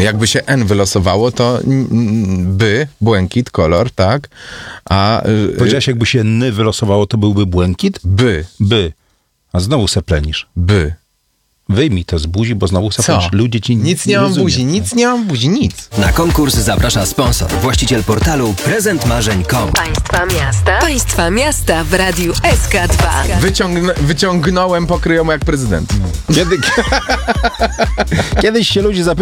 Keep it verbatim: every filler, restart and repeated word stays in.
Jakby się N wylosowało, to n- by, błękit, kolor, tak? A y, Powiedziałeś, jakby się ny wylosowało, to byłby błękit? by, By. A znowu seplenisz. by. Wyjmij to z buzi, bo znowu Co? seplenisz. Ludzie ci Nic nie mam rozumią. buzi, nic nie mam buzi, nic. Na konkurs zaprasza sponsor, właściciel portalu prezent marzeń kropka com. Państwa miasta. Państwa miasta w Radiu S K dwa. Wyciągn- wyciągnąłem pokryjomu jak prezydent. Kiedy... Kiedyś się ludzie zapytają,